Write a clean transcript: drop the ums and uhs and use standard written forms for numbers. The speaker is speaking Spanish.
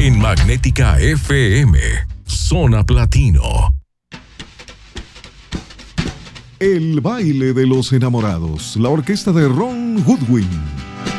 En Magnética FM, Zona Platino. El baile de los enamorados, la orquesta de Ron Goodwin.